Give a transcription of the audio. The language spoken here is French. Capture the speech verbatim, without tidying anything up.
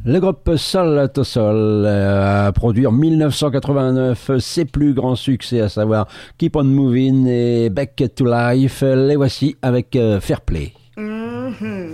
Le groupe Sol to Sol a produit en mille neuf cent quatre-vingt-neuf ses plus grands succès, à savoir Keep on Moving et Back to Life. Les voici avec Fair Play.